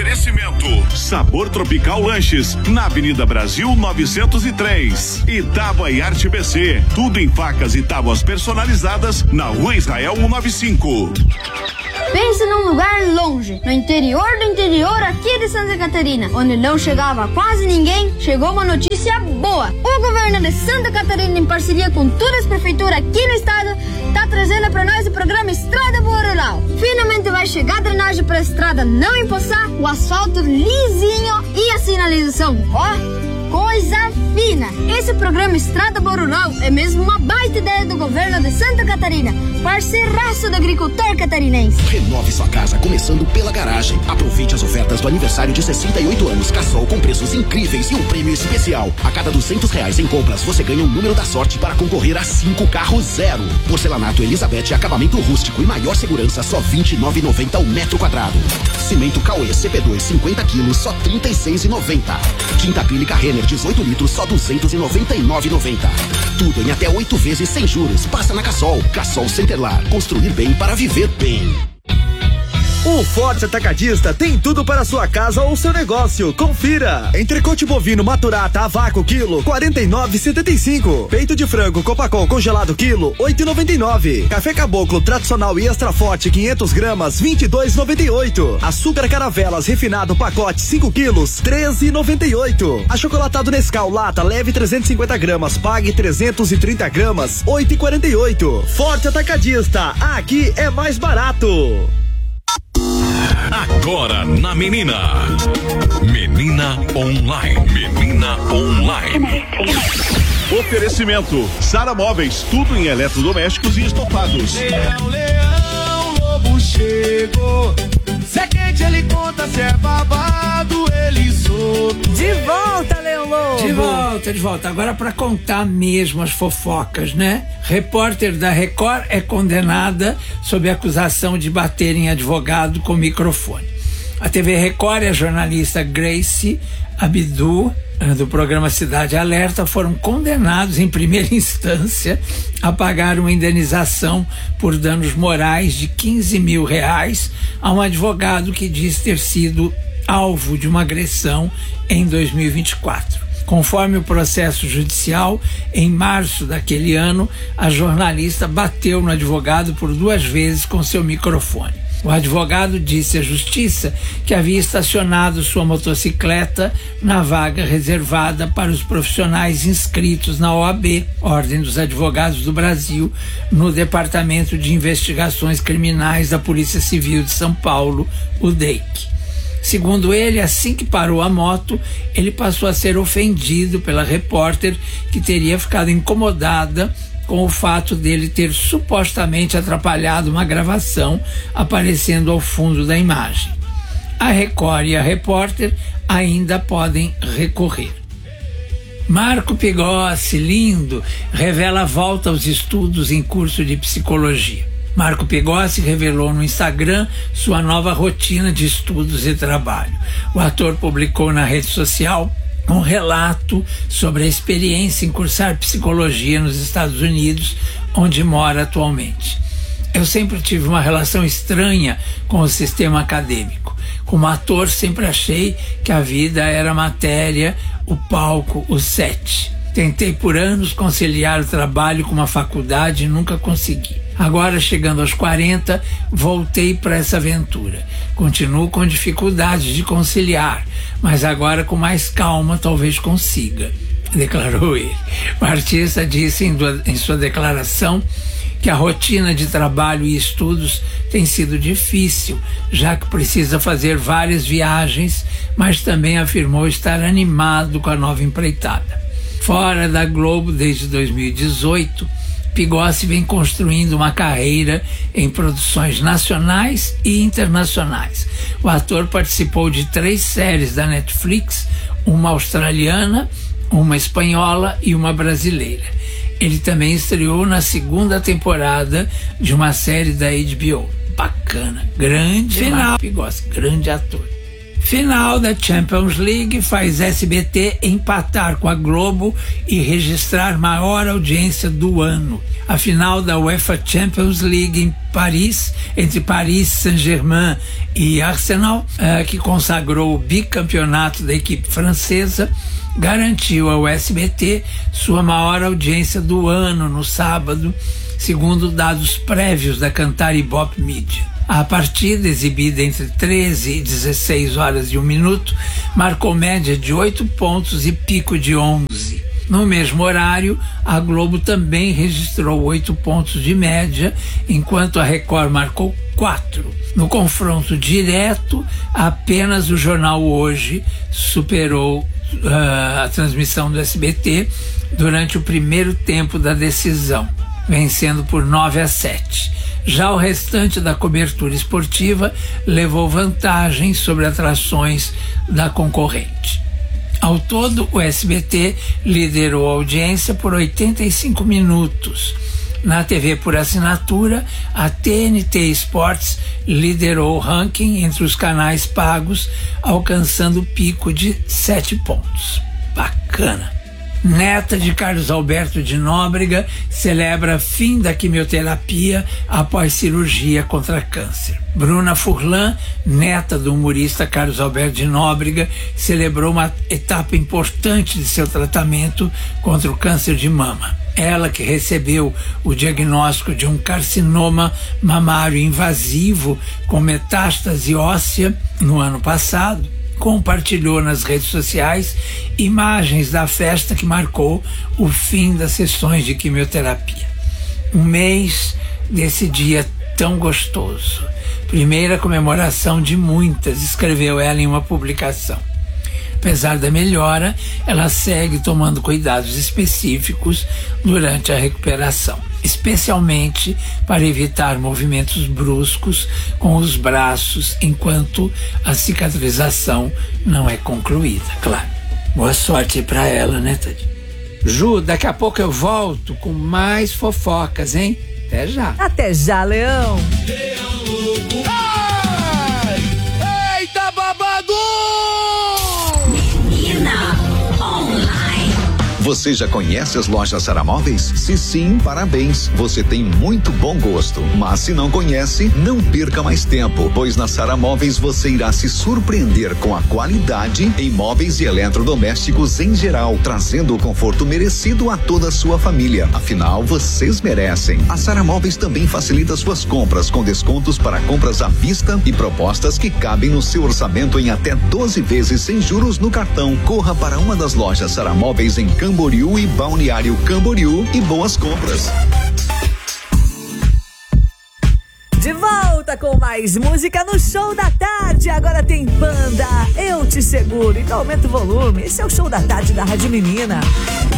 Oferecimento Sabor Tropical Lanches, na Avenida Brasil 903. E Tábua e Arte BC, tudo em facas e tábuas personalizadas, na Rua Israel 195. Pense num lugar longe, no interior do interior aqui de Santa Catarina, onde não chegava quase ninguém. Chegou uma notícia boa. O governo de Santa Catarina, em parceria com todas as prefeituras aqui no estado, tá trazendo para nós o programa Estrada Boa Rural. Finalmente vai chegar a drenagem para a estrada não empoçar, o asfalto lisinho e a sinalização, ó, coisa fina. Esse programa Estrada Boa Rural é mesmo uma baita ideia do governo de Santa Catarina, parceiraço do agricultor catarinense. Renove sua casa começando pela garagem. Aproveite as ofertas do aniversário de 68 anos Cassol com preços incríveis e um prêmio especial. A cada R$200 em compras, você ganha um número da sorte para concorrer a 5 carros zero. Porcelanato Elizabeth, acabamento rústico e maior segurança, só R$29,90 o metro quadrado. Cimento Cauê CP2 50 quilos, só R$36,90. Tinta acrílica Renner 18 litros, só R$299,90. Tudo em até 8 vezes sem juros. Passa na Cassol. Cassol Centerlar. Construir bem para viver bem. O Forte Atacadista tem tudo para sua casa ou seu negócio. Confira. Entrecote bovino maturata a vácuo quilo, 49,75. Peito de frango Copacol congelado quilo, 8,99. Café Caboclo tradicional e extra forte 500 gramas, 22,98. Açúcar Caravelas refinado pacote 5 quilos, 13,98. Achocolatado Nescau lata leve 350 gramas, pague 330 gramas, 8,48. Forte Atacadista, aqui é mais barato. Agora na Menina. Menina Online. Menina Online. Oferecimento Sara Móveis, tudo em eletrodomésticos e estofados. Leão, lobo chegou. Se é quente ele conta, se é babado ele solto. De volta, Leão Lobo. De volta. Agora para contar mesmo as fofocas, né? Repórter da Record é condenada sob acusação de bater em advogado com microfone. A TV Record e a jornalista Grace Abdu, do programa Cidade Alerta, foram condenados em primeira instância a pagar uma indenização por danos morais de R$15 mil a um advogado que diz ter sido alvo de uma agressão em 2024. Conforme o processo judicial, em março daquele ano, a jornalista bateu no advogado por 2 vezes com seu microfone. O advogado disse à justiça que havia estacionado sua motocicleta na vaga reservada para os profissionais inscritos na OAB, Ordem dos Advogados do Brasil, no Departamento de Investigações Criminais da Polícia Civil de São Paulo, o DEIC. Segundo ele, assim que parou a moto, ele passou a ser ofendido pela repórter, que teria ficado incomodada com o fato dele ter supostamente atrapalhado uma gravação aparecendo ao fundo da imagem. A Record e a repórter ainda podem recorrer. Marco Pigossi, lindo, revela a volta aos estudos em curso de psicologia. Marco Pigossi revelou no Instagram sua nova rotina de estudos e trabalho. O ator publicou na rede social um relato sobre a experiência em cursar psicologia nos Estados Unidos, onde mora atualmente. Eu sempre tive uma relação estranha com o sistema acadêmico. Como ator, sempre achei que a vida era a matéria, o palco, o set. Tentei por anos conciliar o trabalho com uma faculdade e nunca consegui. Agora, chegando aos 40, voltei para essa aventura. Continuo com dificuldades de conciliar, mas agora com mais calma talvez consiga, declarou ele. O artista disse em sua declaração que a rotina de trabalho e estudos tem sido difícil, já que precisa fazer várias viagens, mas também afirmou estar animado com a nova empreitada. Fora da Globo desde 2018, Pigossi vem construindo uma carreira em produções nacionais e internacionais. O ator participou de 3 séries da Netflix, uma australiana, uma espanhola e uma brasileira. Ele também estreou na 2ª temporada de uma série da HBO. Bacana, grande Marco Pigossi, grande ator. Final da Champions League faz SBT empatar com a Globo e registrar maior audiência do ano. a final da UEFA Champions League em Paris, entre Paris Saint-Germain e Arsenal, que consagrou o bicampeonato da equipe francesa, garantiu ao SBT sua maior audiência do ano no sábado, segundo dados prévios da Cantar Ibope Media. A partida, exibida entre 13 e 16 horas e 1 minuto, marcou média de 8 pontos e pico de 11. No mesmo horário, a Globo também registrou 8 pontos de média, enquanto a Record marcou 4. No confronto direto, apenas o Jornal Hoje superou a transmissão do SBT durante o primeiro tempo da decisão, vencendo por 9-7. Já o restante da cobertura esportiva levou vantagem sobre atrações da concorrente. Ao todo, o SBT liderou a audiência por 85 minutos. Na TV por assinatura, a TNT Sports liderou o ranking entre os canais pagos, alcançando o pico de 7 pontos. Bacana! Neta de Carlos Alberto de Nóbrega celebra fim da quimioterapia após cirurgia contra câncer. Bruna Furlan, neta do humorista Carlos Alberto de Nóbrega, celebrou uma etapa importante de seu tratamento contra o câncer de mama. Ela, que recebeu o diagnóstico de um carcinoma mamário invasivo com metástase óssea no ano passado, compartilhou nas redes sociais imagens da festa que marcou o fim das sessões de quimioterapia. Um mês desse dia tão gostoso. Primeira comemoração de muitas, escreveu ela em uma publicação. Apesar da melhora, ela segue tomando cuidados específicos durante a recuperação, especialmente para evitar movimentos bruscos com os braços enquanto a cicatrização não é concluída, claro. Boa sorte para ela, né, Tadinho? Ju, daqui a pouco eu volto com mais fofocas, hein? Até já. Até já, Leão. Eita, babado! Você já conhece as lojas Sara Móveis? Se sim, parabéns. Você tem muito bom gosto. Mas se não conhece, não perca mais tempo, pois na Sara Móveis você irá se surpreender com a qualidade em móveis e eletrodomésticos em geral, trazendo o conforto merecido a toda a sua família. Afinal, vocês merecem. A Sara Móveis também facilita suas compras com descontos para compras à vista e propostas que cabem no seu orçamento em até 12 vezes sem juros no cartão. Corra para uma das lojas Sara Móveis em Camboriú e Balneário Camboriú e boas compras. De volta com mais música no Show da Tarde. Agora tem banda, Eu Te Seguro. Então aumenta o volume. Esse é o Show da Tarde da Rádio Menina.